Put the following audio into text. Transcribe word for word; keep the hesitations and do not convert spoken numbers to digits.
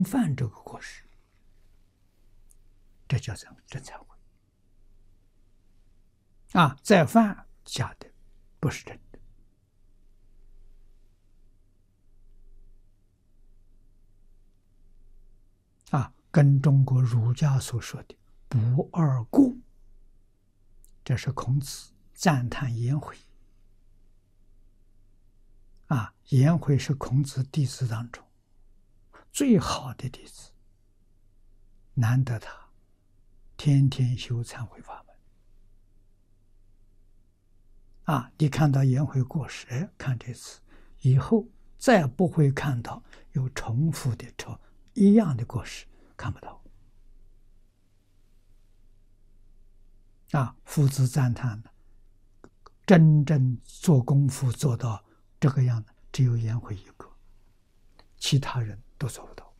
犯这个过失，这叫真真忏悔啊！再犯假的，不是真的啊！跟中国儒家所说的“不二过”，这是孔子赞叹颜回啊。颜回是孔子弟子当中最好的弟子，难得他天天修忏悔法门啊！你看到颜回过世，哎，看这次以后再不会看到有重复的、重一样的过失，看不到啊！夫子赞叹的，真正做功夫做到这个样子，只有颜回一个，其他人都做不到。